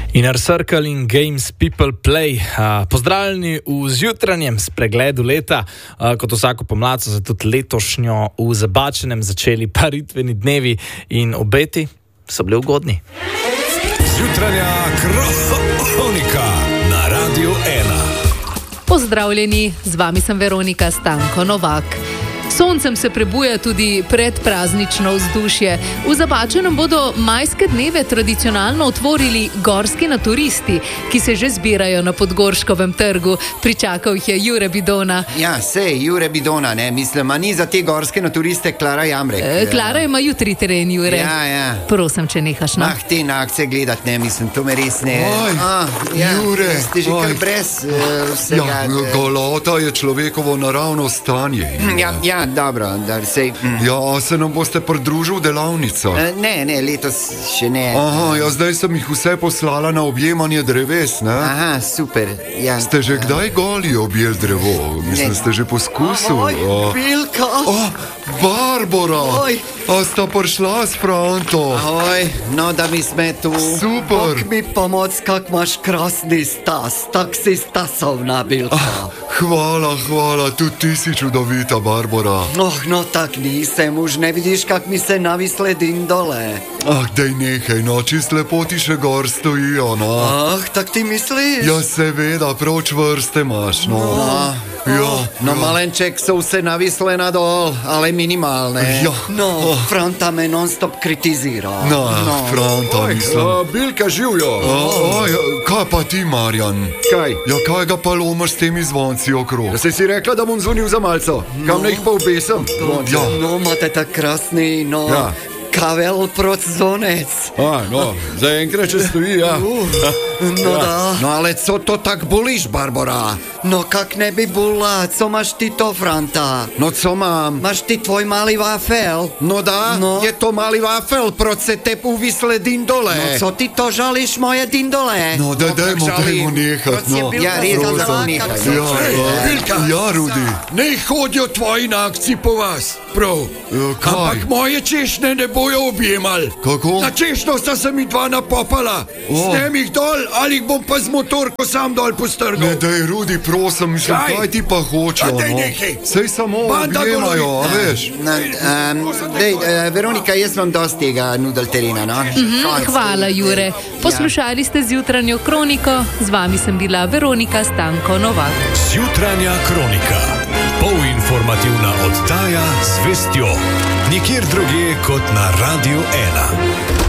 Inner Circle in Games People Play. Pozdravljeni v zjutranjem spregledu leta. Kot vsako pomlad so se tudi letošnjo v Zabačenem začeli paritveni dnevi in obeti so bili ugodni. Zjutranja kronika na Radiu 1. Pozdravljeni, z vami sem Veronika Stanko Novak. Soncem se prebuja tudi predpraznično vzdušje. V Zabačenem bodo majske dneve tradicionalno otvorili gorski naturisti, ki se že zbirajo na Podgorškovem trgu. Pričakal jih je Jure Bidona. Ja, sej, Jure Bidona, ne, mislim, a ni za te gorske naturiste Klara Jamrek. Klara ima jutri teren, Jure. Ja. Prosim, če nehaš, no. Te na akcije gledat, ne, mislim, to me res ne... Jure! Ste že kar brez vsega... Golota je človekovo naravno stanje. Ja, dobro, da sej... Ja, se nam boste pridružil v delavnicah? Ne, letos še ne. Aha, ja, zdaj sem jih vse poslala na objemanje dreves, ne? Aha, super, ja. Ste že kdaj goli objel drevo? Mislim, ste že poskusil? Bilka! Barbara! Oj. A sta prišla s Franto? No, da mi sme tu. Super! Bog mi pomoc, kak imaš krasni stas, tak si stasovna, Bilka. Hvala, tudi ti si čudovita, Barbara. No, tak nisem, už ne vidiš, kak mi se navisle dindole. Dej nehaj, no, čist lepo ti še gor stojijo, no. Tak ti misliš? Ja, seveda, prav čvrste imaš, no. No, malenček so vse navisle nadol, ale minimálne. Ja. No, Franta me non-stop kritizira. No, Franta, mislim. Bilka živjo. Kaj pa ti, Marjan? Kaj? Ja, kaj ga pa lomaš s temi zvonci okrog? Da si rekla, da bom zvonil za malco. Kam ne jih pa obesem? Ja. No, imate tak krasni, no... Ja. Kavel proc zvonec. Zaenkrat če stoji, ja. No da. No, ale co to tak boliš, Barbara? No, kak ne bi bula, co máš ty to, Franta? No, co mám? Máš ty tvoj malý váfel? No da, No. je to malý váfel, proč se tep uvisle dindole? No, co ty to žališ moje dindole? No, dajmo nehať, no. Ja, res, Bilka, nehaj. Ja, ja, Rudi. Ne hodijo tvoji na akciji po vas, prav. Kaj? Ampak moje češnje ne bojo objemal. Kako? Na češnjo sta se mi dva napopala. Snem jih dol, ali jih bom pa z motorko sam dol Ne, postrgal. daj, Rudi, prosim, mislim, Kaj? kaj ti pa hočejo, A daj no? nehaj. Sej samo Banda objemajo, golovi. a veš? Veronika, jaz vam dosti tega nudel terena, no? Hvala, Jure. Poslušali ste zjutranjo kroniko, z vami sem bila Veronika Stanko Novak. Zjutranja kronika. Polinformativna oddaja z vestjo. Nikjer drugje kot na Radiu 1.